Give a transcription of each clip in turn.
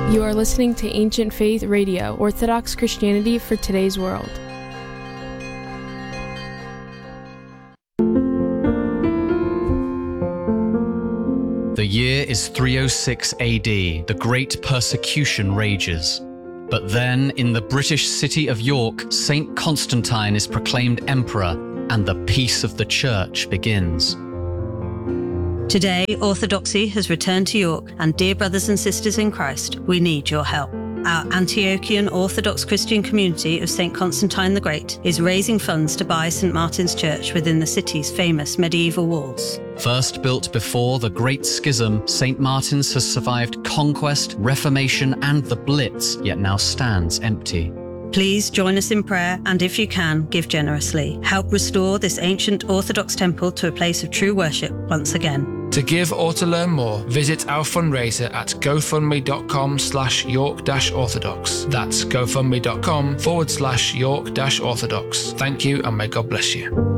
You are listening to Ancient Faith Radio, Orthodox Christianity for today's world. The year is 306 AD. The Great Persecution rages. But then, in the British city of York, Saint Constantine is proclaimed emperor, and the peace of the Church begins. Today, Orthodoxy has returned to York, and dear brothers and sisters in Christ, we need your help. Our Antiochian Orthodox Christian community of St. Constantine the Great is raising funds to buy St. Martin's Church within the city's famous medieval walls. First built before the Great Schism, St. Martin's has survived conquest, Reformation, and the Blitz, yet now stands empty. Please join us in prayer, and if you can, give generously. Help restore this ancient Orthodox temple to a place of true worship once again. To give or to learn more, visit our fundraiser at gofundme.com/York-Orthodox. That's gofundme.com/York-Orthodox. Thank you, and may God bless you.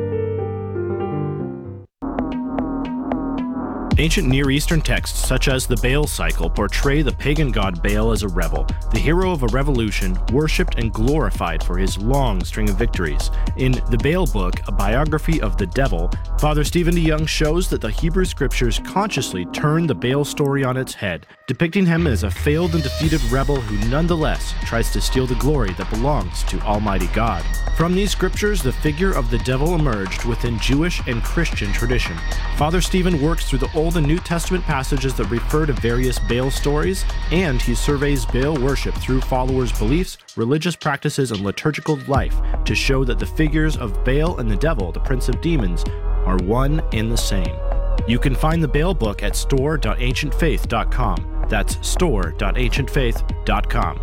Ancient Near Eastern texts, such as the Baal cycle, portray the pagan god Baal as a rebel, the hero of a revolution, worshipped and glorified for his long string of victories. In the Baal book, a biography of the devil, Father Stephen DeYoung shows that the Hebrew scriptures consciously turn the Baal story on its head, depicting him as a failed and defeated rebel who nonetheless tries to steal the glory that belongs to Almighty God. From these scriptures, the figure of the devil emerged within Jewish and Christian tradition. Father Stephen works through the Old and New Testament passages that refer to various Baal stories, and he surveys Baal worship through followers' beliefs, religious practices, and liturgical life to show that the figures of Baal and the devil, the prince of demons, are one and the same. You can find the Baal book at store.ancientfaith.com. That's store.ancientfaith.com.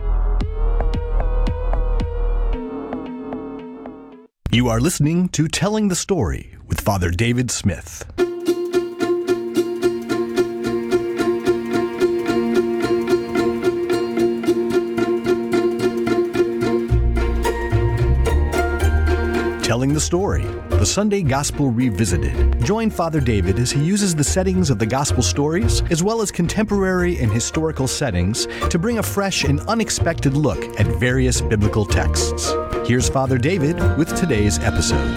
You are listening to Telling the Story with Father David Smith. Telling the Story, the Sunday Gospel Revisited. Join Father David as he uses the settings of the Gospel stories, as well as contemporary and historical settings, to bring a fresh and unexpected look at various biblical texts. Here's Father David with today's episode.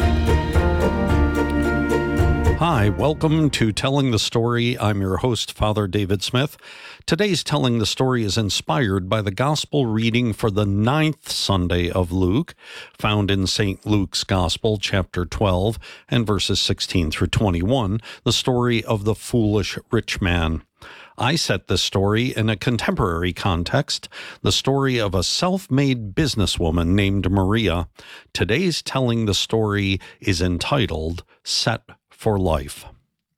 Hi, welcome to Telling the Story. I'm your host, Father David Smith. Today's Telling the Story is inspired by the Gospel reading for the 9th Sunday of Luke, found in St. Luke's Gospel, chapter 12, and verses 16 through 21, the story of the foolish rich man. I set this story in a contemporary context, the story of a self-made businesswoman named Maria. Today's Telling the Story is entitled Set for Life.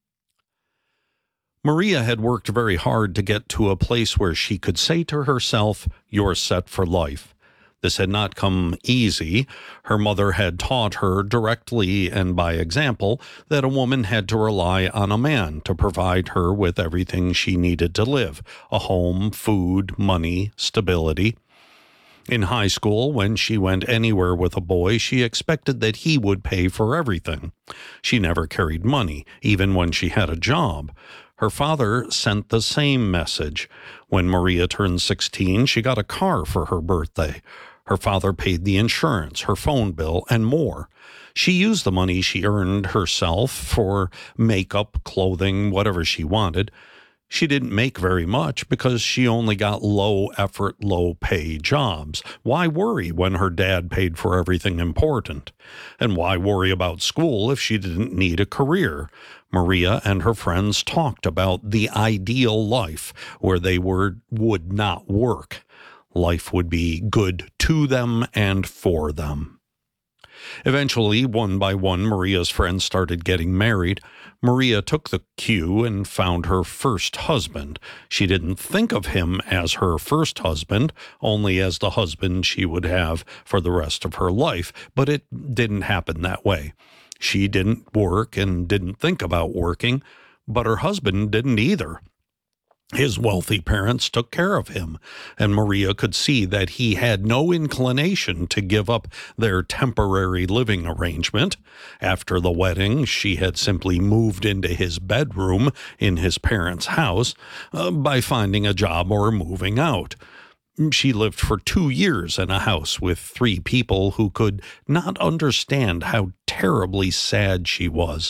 Maria had worked very hard to get to a place where she could say to herself, "You're set for life." This had not come easy. Her mother had taught her directly and by example that a woman had to rely on a man to provide her with everything she needed to live: a home, food, money, stability. In high school, when she went anywhere with a boy, she expected that he would pay for everything. She never carried money, even when she had a job. Her father sent the same message. When Maria turned 16, she got a car for her birthday. Her father paid the insurance, her phone bill, and more. She used the money she earned herself for makeup, clothing, whatever she wanted. She didn't make very much because she only got low-effort, low-pay jobs. Why worry when her dad paid for everything important? And why worry about school if she didn't need a career? Maria and her friends talked about the ideal life where they would not work. Life would be good to them and for them. Eventually, one by one, Maria's friends started getting married. Maria took the cue and found her first husband. She didn't think of him as her first husband, only as the husband she would have for the rest of her life, but it didn't happen that way. She didn't work and didn't think about working, but her husband didn't either. His wealthy parents took care of him, and Maria could see that he had no inclination to give up their temporary living arrangement. After the wedding, she had simply moved into his bedroom in his parents' house by finding a job or moving out. She lived for 2 years in a house with 3 people who could not understand how terribly sad she was.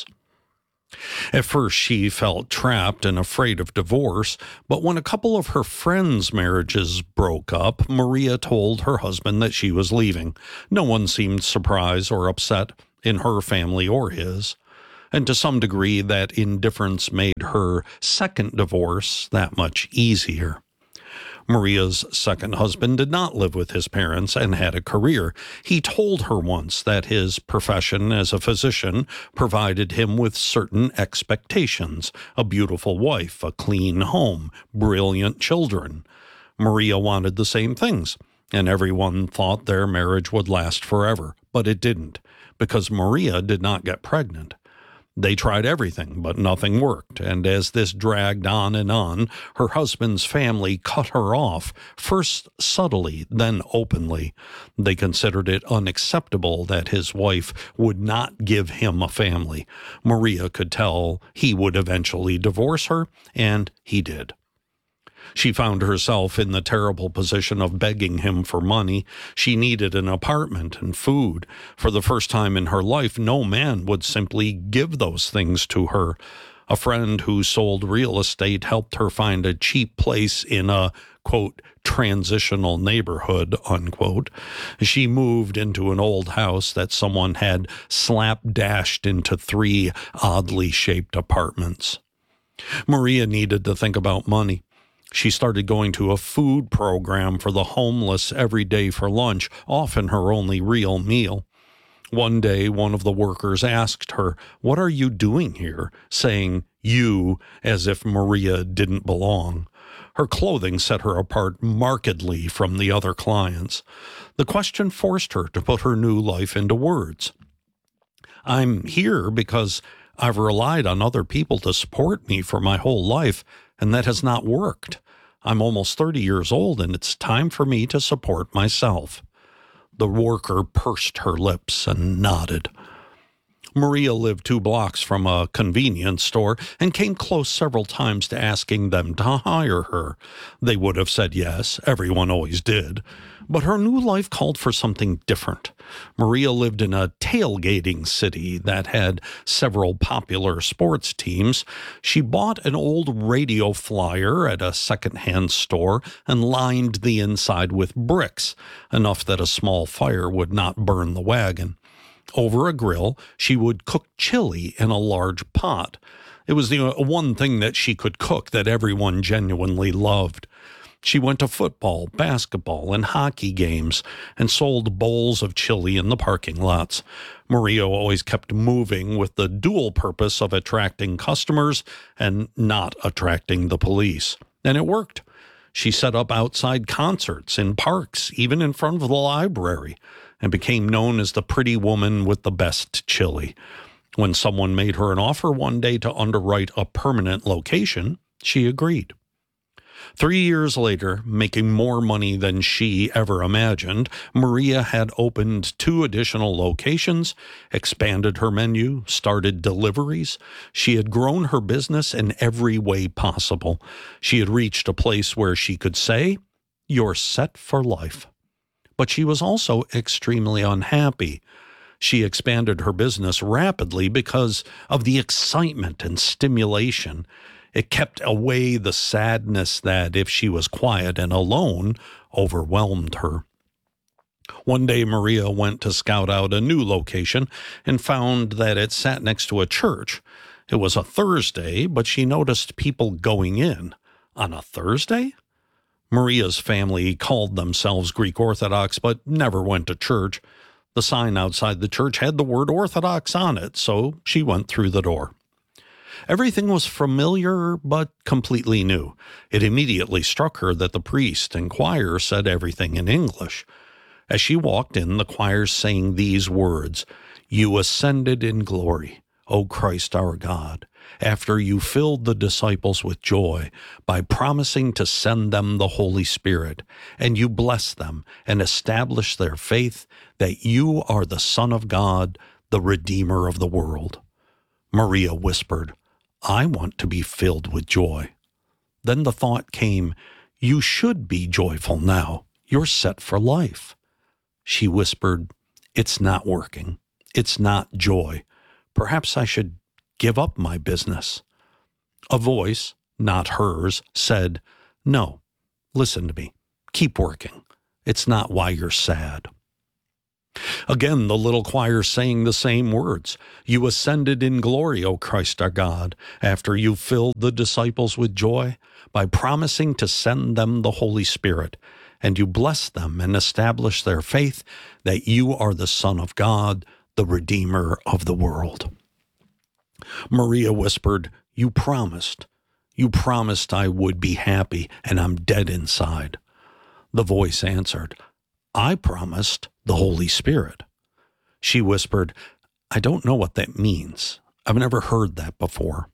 At first, she felt trapped and afraid of divorce, but when a couple of her friends' marriages broke up, Maria told her husband that she was leaving. No one seemed surprised or upset in her family or his, and to some degree that indifference made her second divorce that much easier. Maria's second husband did not live with his parents and had a career. He told her once that his profession as a physician provided him with certain expectations: a beautiful wife, a clean home, brilliant children. Maria wanted the same things, and everyone thought their marriage would last forever, but it didn't, because Maria did not get pregnant. They tried everything, but nothing worked, and as this dragged on, her husband's family cut her off, first subtly, then openly. They considered it unacceptable that his wife would not give him a family. Maria could tell he would eventually divorce her, and he did. She found herself in the terrible position of begging him for money. She needed an apartment and food. For the first time in her life, no man would simply give those things to her. A friend who sold real estate helped her find a cheap place in a, quote, transitional neighborhood, unquote. She moved into an old house that someone had slapdashed into 3 oddly shaped apartments. Maria needed to think about money. She started going to a food program for the homeless every day for lunch, often her only real meal. One day, one of the workers asked her, "What are you doing here?" saying "you" as if Maria didn't belong. Her clothing set her apart markedly from the other clients. The question forced her to put her new life into words. "I'm here because I've relied on other people to support me for my whole life, and that has not worked. I'm almost 30 years old, and it's time for me to support myself." The worker pursed her lips and nodded. Maria lived 2 blocks from a convenience store and came close several times to asking them to hire her. They would have said yes, everyone always did. But her new life called for something different. Maria lived in a tailgating city that had several popular sports teams. She bought an old radio flyer at a second-hand store and lined the inside with bricks, enough that a small fire would not burn the wagon. Over a grill, she would cook chili in a large pot. It was the one thing that she could cook that everyone genuinely loved. She went to football, basketball, and hockey games and sold bowls of chili in the parking lots. Maria always kept moving with the dual purpose of attracting customers and not attracting the police. And it worked. She set up outside concerts in parks, even in front of the library, and became known as the pretty woman with the best chili. When someone made her an offer one day to underwrite a permanent location, she agreed. 3 years later, making more money than she ever imagined, Maria had opened 2 additional locations, expanded her menu, started deliveries. She had grown her business in every way possible. She had reached a place where she could say, "You're set for life." But she was also extremely unhappy. She expanded her business rapidly because of the excitement and stimulation. It kept away the sadness that, if she was quiet and alone, overwhelmed her. One day, Maria went to scout out a new location and found that it sat next to a church. It was a Thursday, but she noticed people going in. On a Thursday? Maria's family called themselves Greek Orthodox, but never went to church. The sign outside the church had the word Orthodox on it, so she went through the door. Everything was familiar, but completely new. It immediately struck her that the priest and choir said everything in English. As she walked in, the choir sang these words, "You ascended in glory, O Christ our God, after you filled the disciples with joy by promising to send them the Holy Spirit, and you blessed them and established their faith that you are the Son of God, the Redeemer of the world. Maria whispered, I want to be filled with joy. Then the thought came, you should be joyful now. You're set for life. She whispered, it's not working. It's not joy. Perhaps I should give up my business. A voice, not hers, said, no, listen to me. Keep working. It's not why you're sad. Again, the little choir sang the same words. You ascended in glory, O Christ our God, after you filled the disciples with joy by promising to send them the Holy Spirit, and you blessed them and established their faith that you are the Son of God, the Redeemer of the world. Maria whispered, you promised I would be happy, and I'm dead inside. The voice answered, I promised the Holy Spirit. She whispered, I don't know what that means. I've never heard that before.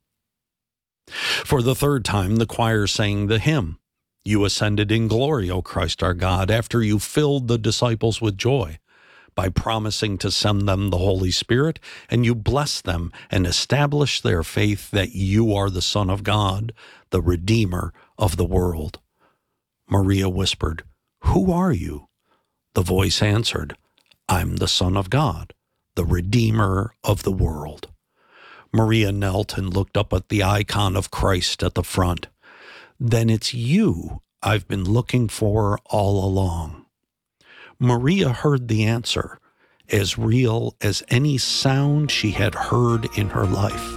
For the third time, the choir sang the hymn, You ascended in glory, O Christ our God, after you filled the disciples with joy by promising to send them the Holy Spirit, and you blessed them and established their faith that you are the Son of God, the Redeemer of the world. Maria whispered, Who are you? The voice answered, I'm the Son of God, the Redeemer of the world. Maria knelt and looked up at the icon of Christ at the front. Then it's you I've been looking for all along. Maria heard the answer, as real as any sound she had heard in her life.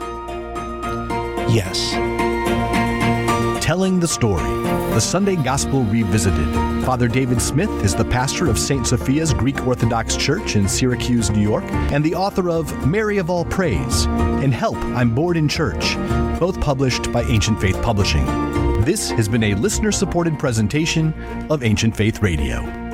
Yes. Telling the Story, the Sunday Gospel Revisited. Father David Smith is the pastor of St. Sophia's Greek Orthodox Church in Syracuse, New York, and the author of Mary of All Praise and Help, I'm Bored in Church, both published by Ancient Faith Publishing. This has been a listener-supported presentation of Ancient Faith Radio.